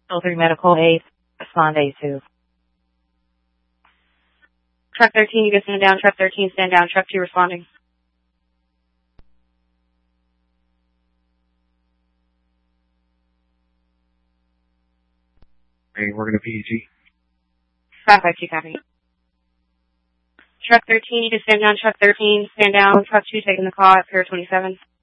L3 Medical 8, respond A2. Truck 13, you go stand down. Truck 13, stand down. Truck 2 responding. Hey, we're going to PEG. 552 copy. Truck 13, you go stand down. Truck 13, stand down. Truck 2 taking the call at Pier 27.